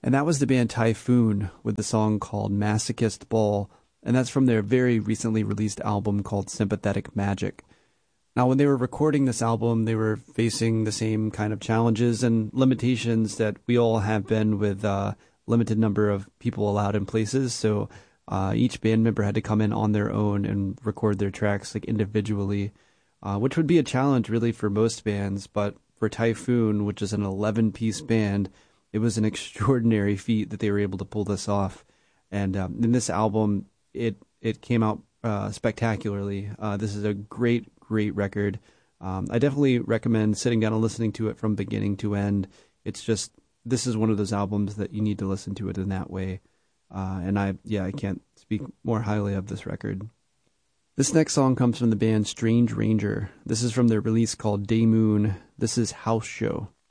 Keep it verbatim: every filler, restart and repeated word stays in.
And that was the band Typhoon with the song called Masochist Ball, and that's from their very recently released album called Sympathetic Magic. Now, when they were recording this album, they were facing the same kind of challenges and limitations that we all have been with uh, limited number of people allowed in places. So uh, each band member had to come in on their own and record their tracks like individually, uh, which would be a challenge really for most bands. But for Typhoon, which is an eleven-piece band, it was an extraordinary feat that they were able to pull this off. And um, in this album, it it came out uh, spectacularly. Uh, this is a great, great record. Um, I definitely recommend sitting down and listening to it from beginning to end. It's just, this is one of those albums that you need to listen to it in that way. Uh, and I, yeah, I can't speak more highly of this record. This next song comes from the band Strange Ranger. This is from their release called Day Moon. This is House Show.